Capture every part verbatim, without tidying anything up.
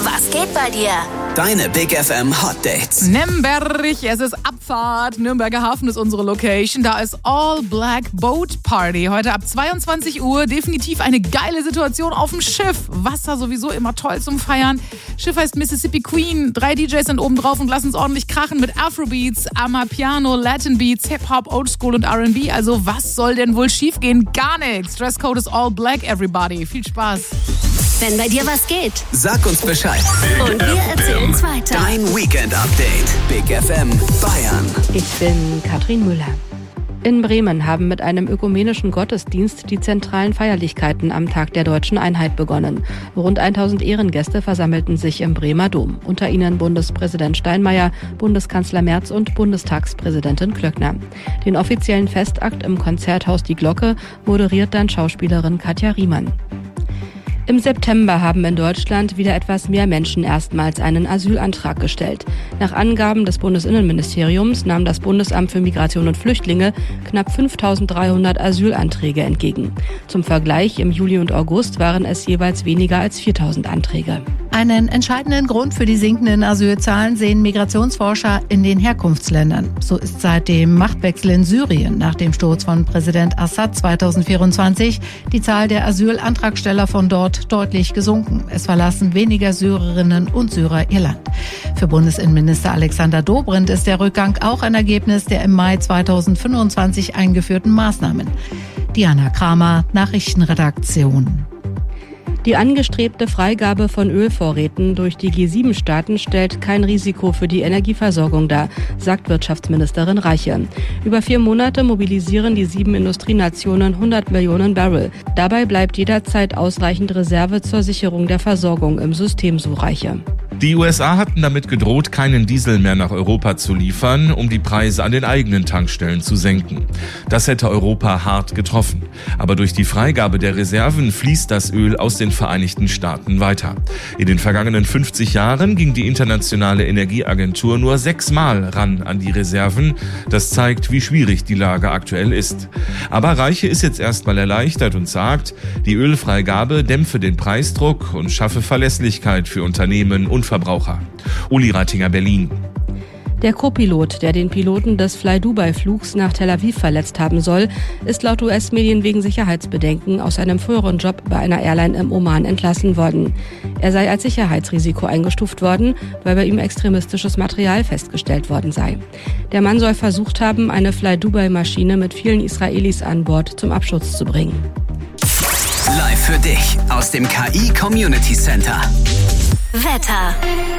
Was geht bei dir? Deine Big F M Hot Dates. Nürnberg, es ist Abfahrt. Nürnberger Hafen ist unsere Location. Da ist All Black Boat Party. Heute ab zweiundzwanzig Uhr. Definitiv eine geile Situation auf dem Schiff. Wasser sowieso immer toll zum Feiern. Schiff heißt Mississippi Queen. Drei D Js sind oben drauf und lassen es ordentlich krachen mit Afrobeats, Amapiano, Latin Beats, Hip-Hop, Oldschool und R and B. Also was soll denn wohl schiefgehen? Gar nichts. Dresscode ist All Black, everybody. Viel Spaß. Wenn bei dir was geht, Sag uns Bescheid. und wir erzählen's weiter. Dein Weekend Update. Big F M Bayern. Ich bin Katrin Müller. In Bremen haben mit einem ökumenischen Gottesdienst die zentralen Feierlichkeiten am Tag der Deutschen Einheit begonnen. Rund tausend Ehrengäste versammelten sich im Bremer Dom. Unter ihnen Bundespräsident Steinmeier, Bundeskanzler Merz und Bundestagspräsidentin Klöckner. Den offiziellen Festakt im Konzerthaus Die Glocke moderiert dann Schauspielerin Katja Riemann. Im September haben in Deutschland wieder etwas mehr Menschen erstmals einen Asylantrag gestellt. Nach Angaben des Bundesinnenministeriums nahm das Bundesamt für Migration und Flüchtlinge knapp fünftausenddreihundert Asylanträge entgegen. Zum Vergleich, im Juli und August waren es jeweils weniger als viertausend Anträge. Einen entscheidenden Grund für die sinkenden Asylzahlen sehen Migrationsforscher in den Herkunftsländern. So ist seit dem Machtwechsel in Syrien nach dem Sturz von Präsident Assad zweitausendvierundzwanzig die Zahl der Asylantragsteller von dort deutlich gesunken. Es verlassen weniger Syrerinnen und Syrer ihr Land. Für Bundesinnenminister Alexander Dobrindt ist der Rückgang auch ein Ergebnis der im Mai zweitausendfünfundzwanzig eingeführten Maßnahmen. Diana Kramer, Nachrichtenredaktion. Die angestrebte Freigabe von Ölvorräten durch die G sieben Staaten stellt kein Risiko für die Energieversorgung dar, sagt Wirtschaftsministerin Reiche. Über vier Monate mobilisieren die sieben Industrienationen hundert Millionen Barrel. Dabei bleibt jederzeit ausreichend Reserve zur Sicherung der Versorgung im System, so Reiche. Die U S A hatten damit gedroht, keinen Diesel mehr nach Europa zu liefern, um die Preise an den eigenen Tankstellen zu senken. Das hätte Europa hart getroffen. Aber durch die Freigabe der Reserven fließt das Öl aus den Vereinigten Staaten weiter. In den vergangenen fünfzig Jahren ging die Internationale Energieagentur nur sechsmal ran an die Reserven. Das zeigt, wie schwierig die Lage aktuell ist. Aber Reiche ist jetzt erstmal erleichtert und sagt, die Ölfreigabe dämpfe den Preisdruck und schaffe Verlässlichkeit für Unternehmen und Verbraucher. Uli Ratinger, Berlin. Der Co-Pilot, der den Piloten des Fly-Dubai-Flugs nach Tel Aviv verletzt haben soll, ist laut U S-Medien wegen Sicherheitsbedenken aus seinem früheren Job bei einer Airline im Oman entlassen worden. Er sei als Sicherheitsrisiko eingestuft worden, weil bei ihm extremistisches Material festgestellt worden sei. Der Mann soll versucht haben, eine Fly-Dubai-Maschine mit vielen Israelis an Bord zum Absturz zu bringen. Live für dich aus dem K I Community Center. Wetter.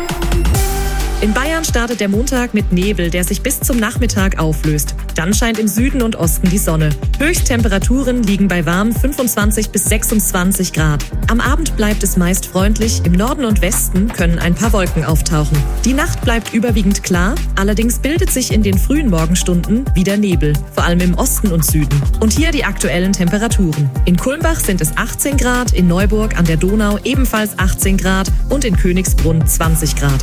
In Bayern startet der Montag mit Nebel, der sich bis zum Nachmittag auflöst. Dann scheint im Süden und Osten die Sonne. Höchsttemperaturen liegen bei warmen fünfundzwanzig bis sechsundzwanzig Grad. Am Abend bleibt es meist freundlich. Im Norden und Westen können ein paar Wolken auftauchen. Die Nacht bleibt überwiegend klar. Allerdings bildet sich in den frühen Morgenstunden wieder Nebel, vor allem im Osten und Süden. Und hier die aktuellen Temperaturen. In Kulmbach sind es achtzehn Grad, in Neuburg an der Donau ebenfalls achtzehn Grad und in Königsbrunn zwanzig Grad.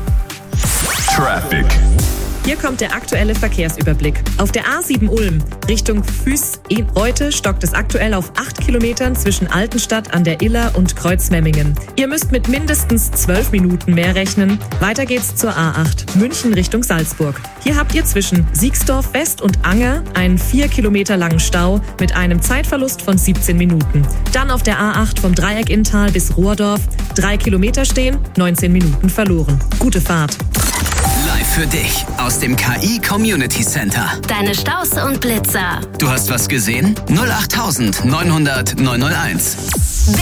Traffic. Hier kommt der aktuelle Verkehrsüberblick. Auf der A sieben Ulm Richtung Füß-Reute stockt es aktuell auf acht Kilometern zwischen Altenstadt an der Iller und Kreuzmemmingen. Ihr müsst mit mindestens zwölf Minuten mehr rechnen. Weiter geht's zur A acht München Richtung Salzburg. Hier habt ihr zwischen Siegsdorf West und Anger einen vier Kilometer langen Stau mit einem Zeitverlust von siebzehn Minuten. Dann auf der A acht vom Dreieck Inntal bis Rohrdorf drei Kilometer stehen, neunzehn Minuten verloren. Gute Fahrt. Live für dich aus dem K I Community Center. Deine Staus und Blitzer. Du hast was gesehen? null acht neunhundert neunhunderteins.